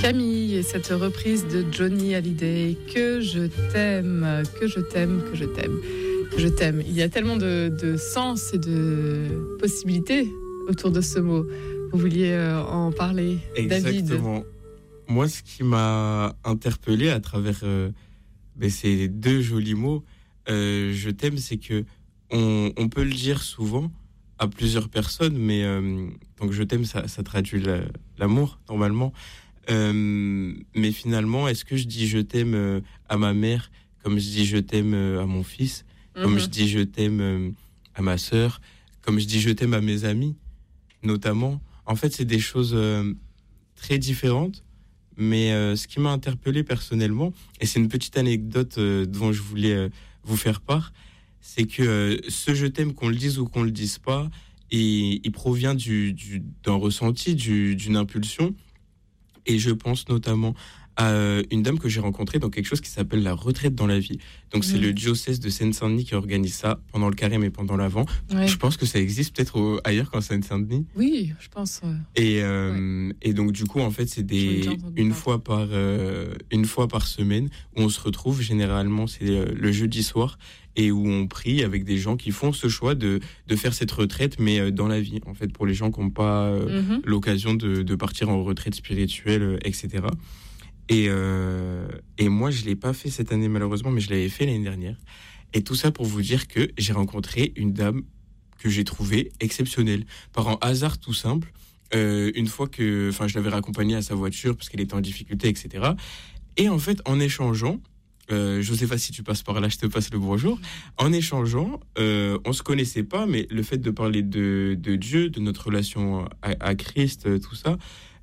Camille et cette reprise de Johnny Hallyday, que je t'aime, que je t'aime, que je t'aime, que je t'aime. Il y a tellement de sens et de possibilités autour de ce mot. Vous vouliez en parler, David? Exactement. Moi, ce qui m'a interpellé à travers ces deux jolis mots, je t'aime, c'est que on peut le dire souvent à plusieurs personnes, mais donc je t'aime, ça traduit l'amour normalement. Mais finalement, est-ce que je dis je t'aime à ma mère comme je dis je t'aime à mon fils, comme je dis je t'aime à ma sœur, comme je dis je t'aime à mes amis, notamment. En fait, c'est des choses très différentes, mais ce qui m'a interpellé personnellement, et c'est une petite anecdote dont je voulais vous faire part, c'est que ce je t'aime, qu'on le dise ou qu'on le dise pas, et il provient d'un ressenti, d'une impulsion. Et je pense notamment à une dame que j'ai rencontrée dans quelque chose qui s'appelle la retraite dans la vie. Donc c'est le diocèse de Seine-Saint-Denis qui organise ça pendant le carême et pendant l'Avent. Ouais. Je pense que ça existe peut-être ailleurs qu'en Seine-Saint-Denis. Oui, je pense. Et donc du coup en fait c'est une fois par semaine où on se retrouve. Généralement c'est le jeudi soir et où on prie avec des gens qui font ce choix de faire cette retraite, mais dans la vie en fait, pour les gens qui n'ont pas l'occasion de partir en retraite spirituelle, etc. Et moi, je ne l'ai pas fait cette année, malheureusement, mais je l'avais fait l'année dernière. Et tout ça pour vous dire que j'ai rencontré une dame que j'ai trouvée exceptionnelle. Par un hasard tout simple, une fois que je l'avais raccompagnée à sa voiture parce qu'elle était en difficulté, etc. Et en fait, en échangeant, Josépha, si tu passes par là, je te passe le bonjour. En échangeant, on ne se connaissait pas, mais le fait de parler de Dieu, de notre relation à Christ, tout ça...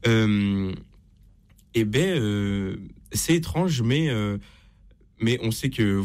c'est étrange, mais on sait que,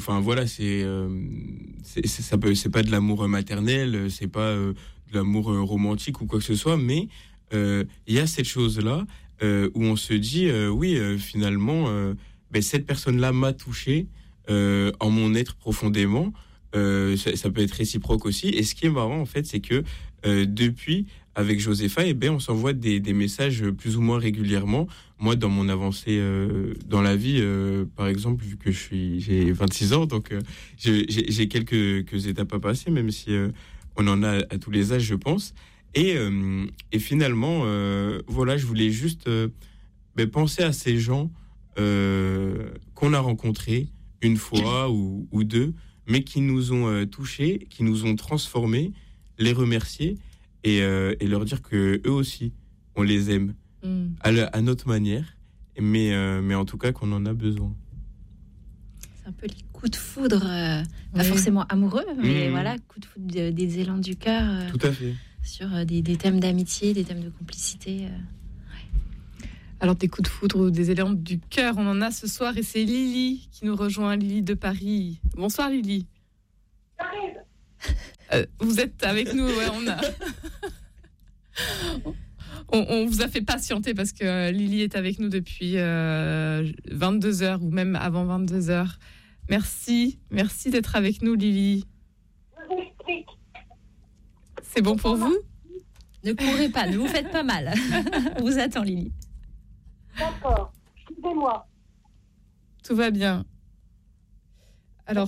c'est pas de l'amour maternel, c'est pas de l'amour romantique ou quoi que ce soit, mais il y a cette chose-là où on se dit, finalement, cette personne-là m'a touché en mon être profondément. Ça peut être réciproque aussi. Et ce qui est marrant, en fait, c'est que depuis, avec Josépha, on s'envoie des messages plus ou moins régulièrement. Moi, dans mon avancée dans la vie, par exemple, vu que j'ai 26 ans, donc j'ai quelques étapes à passer, même si on en a à tous les âges, je pense. Et finalement, je voulais juste penser à ces gens qu'on a rencontrés une fois ou deux, mais qui nous ont touchés, qui nous ont transformés, les remercier et leur dire que eux aussi, on les aime à notre manière, mais en tout cas qu'on en a besoin. C'est un peu les coups de foudre, pas forcément amoureux, mais voilà, coups de foudre des élans du cœur. Tout à fait. Sur des thèmes d'amitié, des thèmes de complicité. Alors, des coups de foudre ou des élans du cœur, on en a ce soir et c'est Lily qui nous rejoint, Lily de Paris. Bonsoir Lily. Vous êtes avec nous, on a... on vous a fait patienter parce que Lily est avec nous depuis 22h ou même avant 22h. Merci d'être avec nous Lily. C'est bon pour vous ? Ne courez pas, ne vous faites pas mal. On vous attend Lily. D'accord, suivez-moi. Tout va bien. Alors...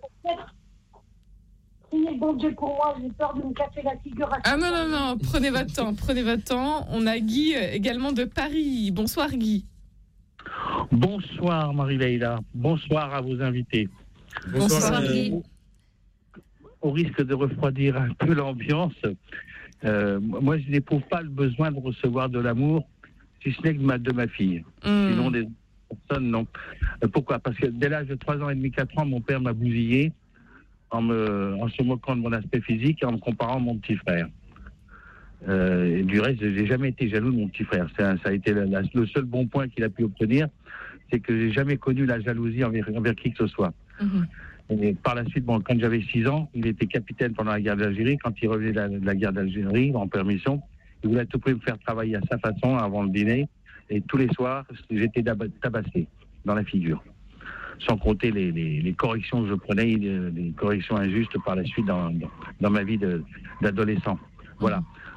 Priez bon Dieu pour moi, j'ai peur de me casser la figure. Ah non, prenez votre temps. On a Guy également de Paris. Bonsoir Guy. Bonsoir Marie-Leïla, bonsoir à vos invités. Bonsoir Guy. Au risque de refroidir un peu l'ambiance, moi je n'éprouve pas le besoin de recevoir de l'amour, si ce n'est que de ma fille. Sinon des personnes, non. Pourquoi ? Parce que dès l'âge de 3 ans et demi, 4 ans, mon père m'a bousillé en se moquant de mon aspect physique et en me comparant à mon petit frère. Et du reste, je n'ai jamais été jaloux de mon petit frère. Ça a été le seul bon point qu'il a pu obtenir, c'est que j'ai jamais connu la jalousie envers qui que ce soit. Et par la suite, quand j'avais 6 ans, il était capitaine pendant la guerre d'Algérie. Quand il revenait de la guerre d'Algérie, en permission, il voulait à tout prix me faire travailler à sa façon avant le dîner. Et tous les soirs, j'étais tabassé dans la figure. Sans compter les corrections que je prenais, les corrections injustes par la suite dans ma vie d'adolescent. Voilà.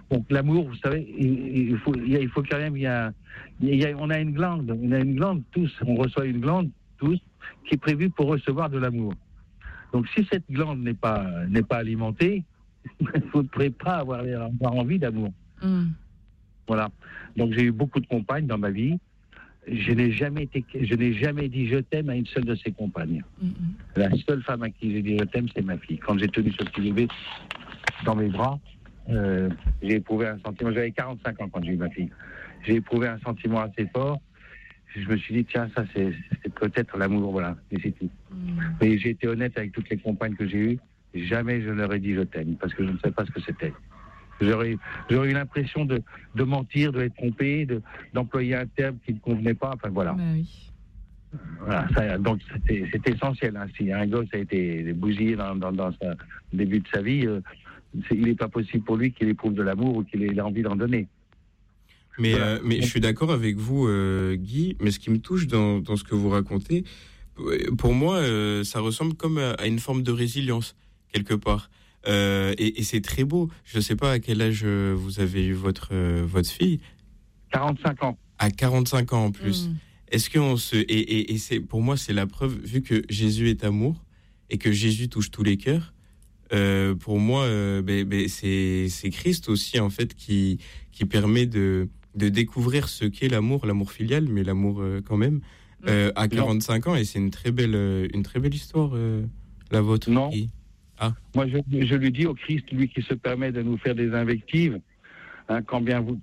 Donc l'amour, vous savez, il faut quand même, on a une glande tous, on reçoit une glande tous qui est prévue pour recevoir de l'amour. Donc si cette glande n'est pas alimentée, il ne faudrait pas avoir envie d'amour. Voilà. Donc j'ai eu beaucoup de compagnes dans ma vie. Je n'ai jamais dit je t'aime à une seule de ces compagnes. La seule femme à qui j'ai dit je t'aime, c'est ma fille. Quand j'ai tenu ce petit bébé dans mes bras, j'ai éprouvé un sentiment. J'avais 45 ans quand j'ai eu ma fille. J'ai éprouvé un sentiment assez fort. Je me suis dit, tiens, ça c'est peut-être l'amour, voilà, et c'est tout. Mais j'ai été honnête avec toutes les compagnes que j'ai eues. Jamais je leur ai dit je t'aime, parce que je ne sais pas ce que c'était. J'aurais eu l'impression de mentir, de être trompé, d'employer un terme qui ne convenait pas. Enfin voilà. Bah oui. Voilà, donc c'est essentiel. Hein. Si un gosse a été bousillé dans le début de sa vie, il n'est pas possible pour lui qu'il éprouve de l'amour ou qu'il ait envie d'en donner. Mais je suis d'accord avec vous, Guy. Mais ce qui me touche dans ce que vous racontez, pour moi, ça ressemble comme à une forme de résilience quelque part. Et c'est très beau. Je ne sais pas à quel âge vous avez eu votre fille. 45 ans. À 45 ans en plus. Est-ce qu'on se... Et c'est, pour moi, c'est la preuve, vu que Jésus est amour et que Jésus touche tous les cœurs, pour moi, c'est Christ aussi, en fait, qui permet de découvrir ce qu'est l'amour filial, mais l'amour quand même, à 45 ans. Et c'est une très belle histoire, la vôtre. Non. Guy. Moi, je lui dis au Christ, lui qui se permet de nous faire des invectives, hein, combien vous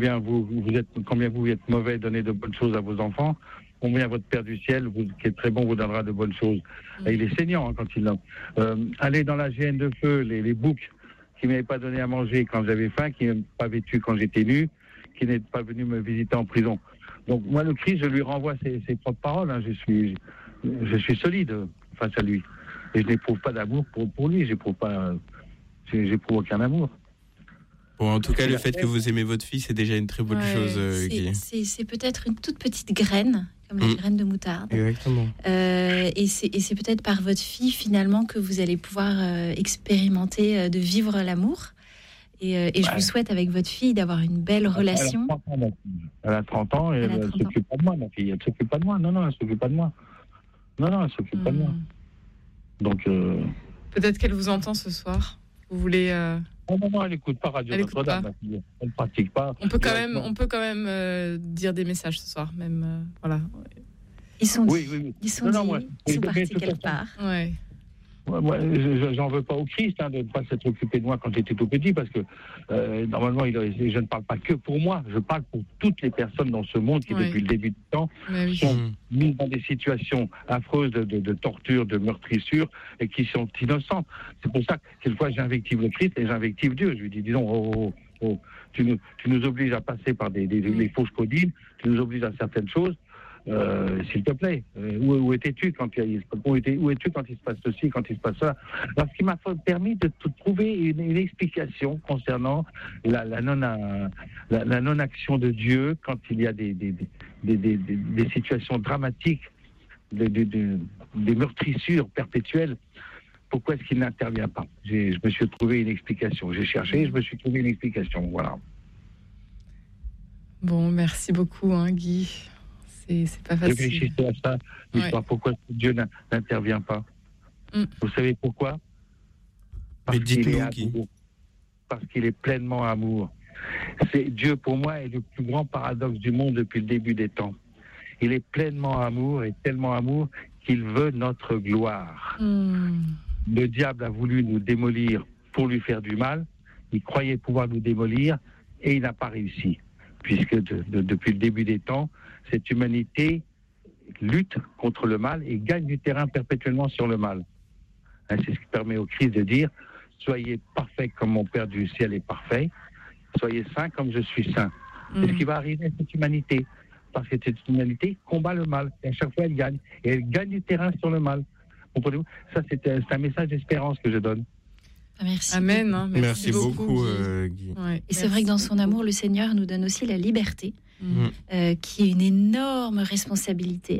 êtes mauvais, donnez de bonnes choses à vos enfants, combien votre Père du ciel, qui est très bon, vous donnera de bonnes choses. Et il est saignant hein, quand il l'a. Allez dans la GN de feu, les boucs qui ne m'avaient pas donné à manger quand j'avais faim, qui ne m'avaient pas vêtu quand j'étais nu, qui n'étaient pas venus me visiter en prison. Donc moi, le Christ, je lui renvoie ses propres paroles. Hein. Je suis solide face à lui. Et je n'éprouve pas d'amour pour lui, j'éprouve aucun amour. Bon, en tout cas, le fait que vous aimez votre fille, c'est déjà une très bonne chose, Guy. C'est peut-être une toute petite graine, comme la graine de moutarde. Exactement. Et c'est peut-être par votre fille, finalement, que vous allez pouvoir expérimenter de vivre l'amour. Et je vous souhaite, avec votre fille, d'avoir une belle relation. Elle a 30 ans et elle ne s'occupe pas de moi, ma fille. Elle ne s'occupe pas de moi. Non, elle ne s'occupe pas de moi. Non, elle ne s'occupe pas de moi. Donc, peut-être qu'elle vous entend ce soir. Vous voulez Non, elle n'écoute pas Radio Notre-Dame. Elle ne pratique pas. On peut quand même dire des messages ce soir, même voilà. Ils sont oui. Ils sont partis quelque part. Ouais. Moi, j'en veux pas au Christ de ne pas s'être occupé de moi quand j'étais tout petit, parce que normalement, je ne parle pas que pour moi, je parle pour toutes les personnes dans ce monde qui, depuis le début du temps, sont mises dans des situations affreuses de torture, de meurtrissure, et qui sont innocentes. C'est pour ça que quelquefois j'invective le Christ et j'invective Dieu. Je lui dis, donc, tu nous obliges à passer par les fausses codines, tu nous obliges à certaines choses. S'il te plaît, où étais-tu quand il se passe ceci, quand il se passe ça? Alors, ce qui m'a permis de trouver une explication concernant la non-action de Dieu quand il y a des situations dramatiques, des meurtrissures perpétuelles. Pourquoi est-ce qu'il n'intervient pas? Je me suis trouvé une explication. J'ai cherché, je me suis trouvé une explication. Voilà. Bon, merci beaucoup, Guy. C'est pas facile. Réfléchissez à ça, l'histoire. Pourquoi Dieu n'intervient pas? Vous savez pourquoi? Parce qu'il est pleinement amour. Dieu, pour moi, est le plus grand paradoxe du monde depuis le début des temps. Il est pleinement amour et tellement amour qu'il veut notre gloire. Le diable a voulu nous démolir pour lui faire du mal. Il croyait pouvoir nous démolir et il n'a pas réussi. Puisque depuis le début des temps, cette humanité lutte contre le mal et gagne du terrain perpétuellement sur le mal. C'est ce qui permet au Christ de dire « Soyez parfaits comme mon Père du ciel est parfait, soyez saints comme je suis saint ». C'est ce qui va arriver à cette humanité, parce que cette humanité combat le mal, et à chaque fois elle gagne. Et elle gagne du terrain sur le mal. Comprenez-vous? Ça, c'est un message d'espérance que je donne. Merci. Amen. Merci beaucoup, Guy. Ouais, et c'est vrai que dans son amour, le Seigneur nous donne aussi la liberté, qui est une énorme responsabilité.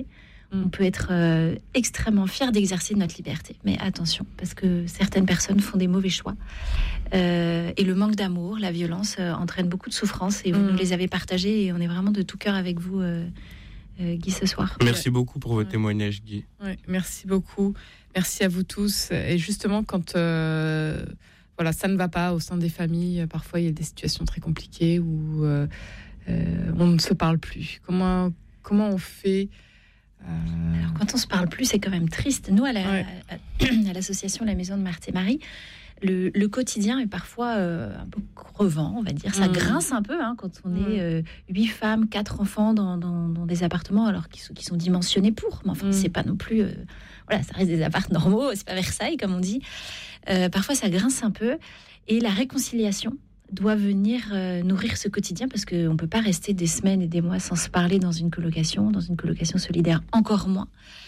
On peut être extrêmement fier d'exercer notre liberté. Mais attention, parce que certaines personnes font des mauvais choix. Et le manque d'amour, la violence entraîne beaucoup de souffrance. Et vous nous les avez partagées. Et on est vraiment de tout cœur avec vous, Guy, ce soir. Merci beaucoup pour votre témoignage, Guy. Ouais, merci beaucoup. Merci à vous tous. Et justement, quand voilà, ça ne va pas au sein des familles, parfois il y a des situations très compliquées où on ne se parle plus. Comment on fait Alors, quand on se parle plus, c'est quand même triste. Nous, à l'association La Maison de Marthe et Marie, le quotidien est parfois un peu crevant, on va dire. Ça grince un peu quand on est 8 femmes, 4 enfants dans des appartements, alors qu'ils sont dimensionnés pour. Mais enfin, c'est pas non plus... voilà, ça reste des apparts normaux, c'est pas Versailles, comme on dit. Parfois, ça grince un peu. Et la réconciliation doit venir nourrir ce quotidien, parce qu'on ne peut pas rester des semaines et des mois sans se parler dans une colocation solidaire, encore moins.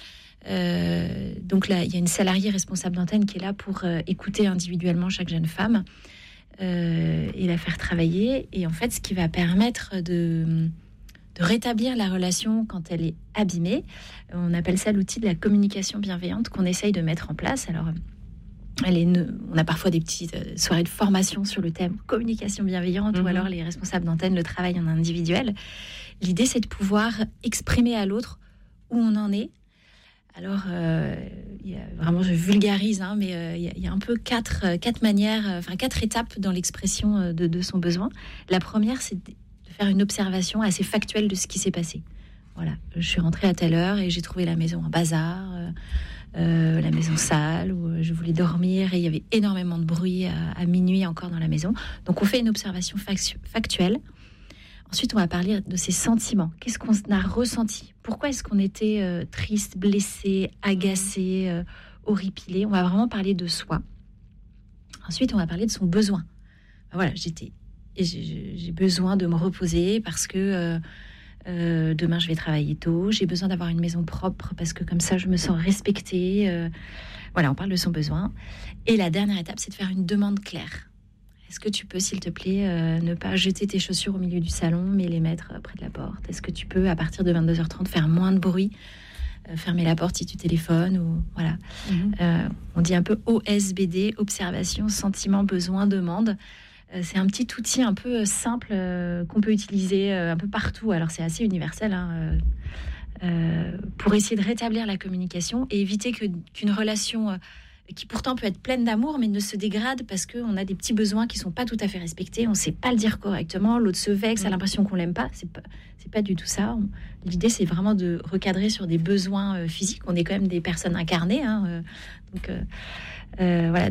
Donc là, il y a une salariée responsable d'antenne qui est là pour écouter individuellement chaque jeune femme et la faire travailler. Et en fait, ce qui va permettre de rétablir la relation quand elle est abîmée, on appelle ça l'outil de la communication bienveillante qu'on essaye de mettre en place. Alors, on a parfois des petites soirées de formation sur le thème communication bienveillante, ou alors les responsables d'antenne le travaillent en individuel. L'idée, c'est de pouvoir exprimer à l'autre où on en est. Alors, vraiment, je vulgarise, mais il y a un peu quatre manières, 4 étapes dans l'expression de son besoin. La première, c'est de faire une observation assez factuelle de ce qui s'est passé. Voilà, je suis rentrée à telle heure et j'ai trouvé la maison en bazar, la maison sale, où je voulais dormir et il y avait énormément de bruit à minuit encore dans la maison. Donc, on fait une observation factuelle. Ensuite, on va parler de ses sentiments. Qu'est-ce qu'on a ressenti ? Pourquoi est-ce qu'on était triste, blessé, agacé, horripilé ? On va vraiment parler de soi. Ensuite, on va parler de son besoin. Voilà, j'ai besoin de me reposer parce que demain, je vais travailler tôt. J'ai besoin d'avoir une maison propre parce que comme ça, je me sens respectée. Voilà, on parle de son besoin. Et la dernière étape, c'est de faire une demande claire. Est-ce que tu peux, s'il te plaît, ne pas jeter tes chaussures au milieu du salon, mais les mettre près de la porte ? Est-ce que tu peux, à partir de 22h30, faire moins de bruit, fermer la porte si tu téléphones, ou voilà. On dit un peu OSBD, observation, sentiment, besoin, demande. C'est un petit outil un peu simple qu'on peut utiliser un peu partout. Alors, c'est assez universel, pour essayer de rétablir la communication et éviter qu'une relation... qui pourtant peut être pleine d'amour, mais ne se dégrade parce qu'on a des petits besoins qui ne sont pas tout à fait respectés, on ne sait pas le dire correctement, l'autre se vexe, a l'impression qu'on ne l'aime pas. C'est pas du tout ça. L'idée, c'est vraiment de recadrer sur des besoins physiques. On est quand même des personnes incarnées. Donc, voilà,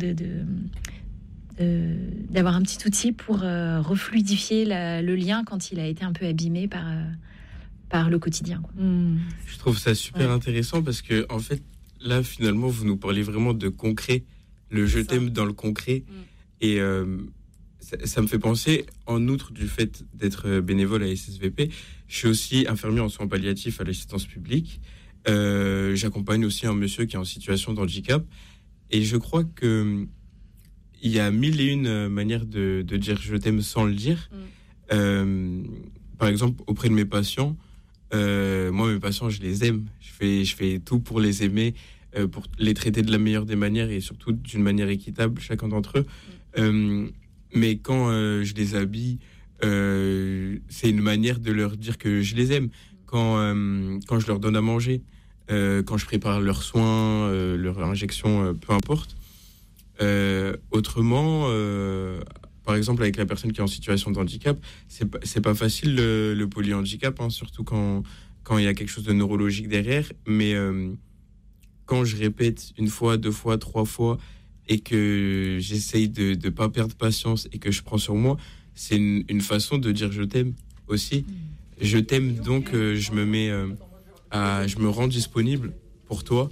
d'avoir un petit outil pour refluidifier le lien quand il a été un peu abîmé par le quotidien, quoi. Je trouve ça super intéressant parce que, en fait, là, finalement, vous nous parlez vraiment de concret, le je t'aime dans le concret. Et ça me fait penser, en outre du fait d'être bénévole à SSVP, je suis aussi infirmier en soins palliatifs à l'assistance publique. J'accompagne aussi un monsieur qui est en situation de handicap. Et je crois qu'il y a 1001 manières de dire je t'aime sans le dire. Par exemple, auprès de mes patients, moi, mes patients, je les aime. Je fais tout pour les aimer, pour les traiter de la meilleure des manières et surtout d'une manière équitable, chacun d'entre eux. Mais quand je les habille, c'est une manière de leur dire que je les aime. Quand je leur donne à manger, quand je prépare leurs soins, leurs injections, peu importe. Autrement... par exemple, avec la personne qui est en situation de handicap, c'est pas facile le polyhandicap, surtout quand il y a quelque chose de neurologique derrière. Mais quand je répète 1 fois, 2 fois, 3 fois, et que j'essaye de ne pas perdre patience et que je prends sur moi, c'est une façon de dire je t'aime aussi. Je t'aime, donc je me rends disponible pour toi.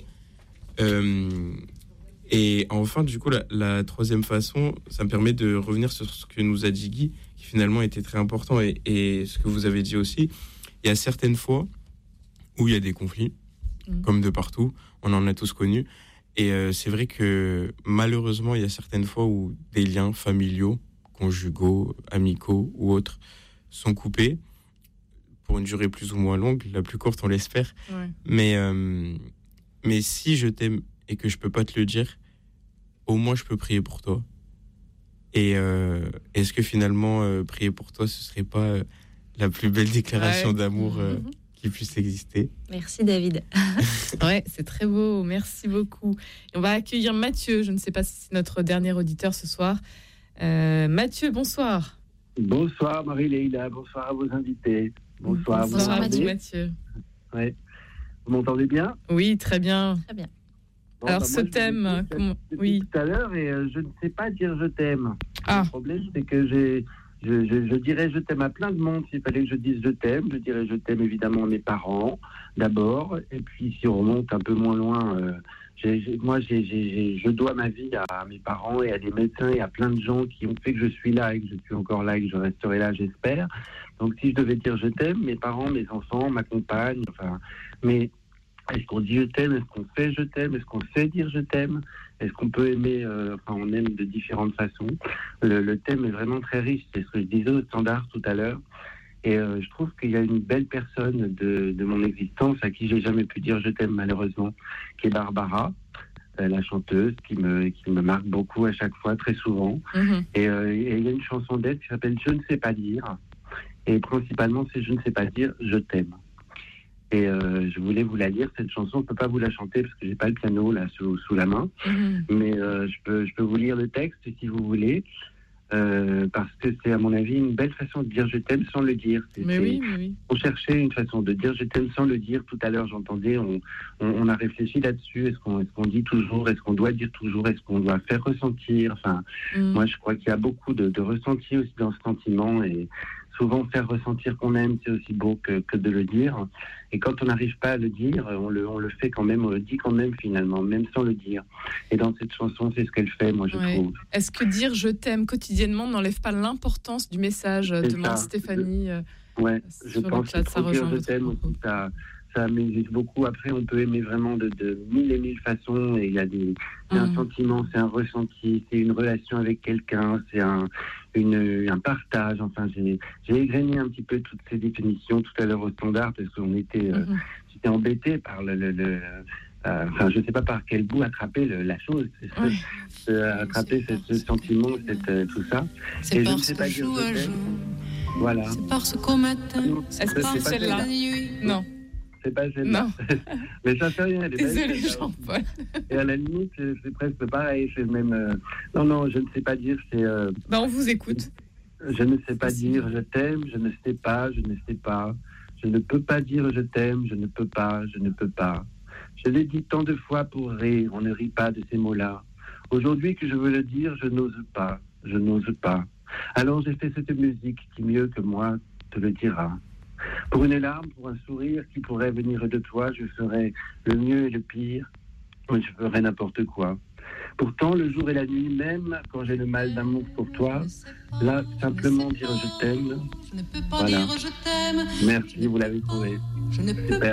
Et enfin, du coup, la troisième façon, ça me permet de revenir sur ce que nous a dit Guy, qui finalement était très important, et ce que vous avez dit aussi. Il y a certaines fois où il y a des conflits, comme de partout, on en a tous connu. Et c'est vrai que malheureusement, il y a certaines fois où des liens familiaux, conjugaux, amicaux ou autres sont coupés pour une durée plus ou moins longue, la plus courte, on l'espère. Ouais. Mais si je t'aime et que je peux pas te le dire, au moins je peux prier pour toi. Et est-ce que finalement, prier pour toi, ce serait pas la plus belle déclaration d'amour qui puisse exister? Merci David. Ouais, c'est très beau, merci beaucoup. Et on va accueillir Mathieu, je ne sais pas si c'est notre dernier auditeur ce soir. Mathieu, bonsoir. Bonsoir Marie-Leïla, bonsoir à vos invités. Bonsoir. Bonsoir Mathieu. Ouais. Vous m'entendez bien? Oui, très bien. Très bien. Bon, Alors, bah, ce thème, oui. Tout à l'heure, et je ne sais pas dire je t'aime. Ah. Le problème, c'est que je dirais je t'aime à plein de monde. S'il fallait que je dise je t'aime, je dirais je t'aime évidemment à mes parents, d'abord. Et puis, si on remonte un peu moins loin, je dois ma vie à mes parents et à des médecins et à plein de gens qui ont fait que je suis là et que je suis encore là et que je resterai là, j'espère. Donc, si je devais dire je t'aime, mes parents, mes enfants, ma compagne, enfin, mais est-ce qu'on dit je t'aime? Est-ce qu'on fait je t'aime? Est-ce qu'on sait dire je t'aime? Est-ce qu'on peut aimer? On aime de différentes façons. Le thème est vraiment très riche. C'est ce que je disais au standard tout à l'heure. Et je trouve qu'il y a une belle personne de mon existence à qui j'ai jamais pu dire je t'aime malheureusement, qui est Barbara, la chanteuse, qui me marque beaucoup à chaque fois, très souvent. Et il y a une chanson d'elle qui s'appelle Je ne sais pas dire. Et principalement, c'est Je ne sais pas dire je t'aime. Et je voulais vous la lire, cette chanson. Je ne peux pas vous la chanter parce que j'ai pas le piano là sous la main. Mais je peux vous lire le texte si vous voulez. Parce que c'est à mon avis une belle façon de dire je t'aime sans le dire. Oui. On cherchait une façon de dire je t'aime sans le dire. Tout à l'heure j'entendais, on a réfléchi là-dessus. Est-ce qu'on dit toujours? Est-ce qu'on doit dire toujours? Est-ce qu'on doit faire ressentir? Enfin, moi je crois qu'il y a beaucoup de ressenti aussi dans ce sentiment. Et souvent faire ressentir qu'on aime, c'est aussi beau que de le dire. Et quand on n'arrive pas à le dire, on le fait quand même, on le dit quand même finalement, même sans le dire. Et dans cette chanson, c'est ce qu'elle fait, moi je trouve. Est-ce que dire je t'aime quotidiennement n'enlève pas l'importance du message? Demande Stéphanie. Ouais, je pense que trop dire je t'aime aussi, ça m'existe beaucoup. Après, on peut aimer vraiment de mille et mille façons. Et il y a c'est un sentiment, c'est un ressenti, c'est une relation avec quelqu'un, c'est un partage. Enfin, j'ai égrené un petit peu toutes ces définitions tout à l'heure au standard parce qu'on était, j'étais embêté par je ne sais pas par quel bout attraper la chose, attraper ce sentiment, tout ça. C'est et parce je ne sais pas que dire joue je à t'aime. jour. Voilà. C'est parce qu'au matin. Est-ce que c'est celle-là? Non. C'est pas celle-là. Non. Mais ça fait rien. Désolé, Jean-Paul. Et à la limite, c'est presque pareil. C'est même. Non, je ne sais pas dire. C'est. On vous écoute. Je ne sais pas dire je t'aime. Je ne sais pas. Je ne sais pas. Je ne peux pas dire je t'aime. Je ne peux pas. Je ne peux pas. Je l'ai dit tant de fois pour rire. On ne rit pas de ces mots-là. Aujourd'hui que je veux le dire, je n'ose pas. Je n'ose pas. Alors j'ai fait cette musique qui mieux que moi te le dira. Pour une larme, pour un sourire qui pourrait venir de toi, je ferais le mieux et le pire, je ferais n'importe quoi. Pourtant, le jour et la nuit, même quand j'ai le mal d'amour pour toi, là, simplement dire je t'aime. Je ne peux pas voilà. dire je t'aime. Merci, vous l'avez trouvé. Je ne peux Super.